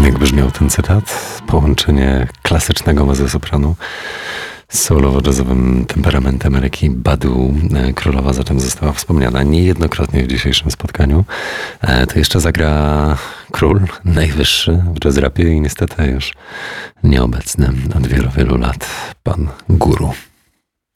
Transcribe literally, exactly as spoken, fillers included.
Jak brzmiał ten cytat? Połączenie klasycznego mezzosopranu z soulowo-jazzowym temperamentem Eryki Badu. Królowa zatem została wspomniana niejednokrotnie w dzisiejszym spotkaniu. To jeszcze zagra król, najwyższy w jazz rapie i niestety już nieobecny od wielu, wielu lat, pan Guru.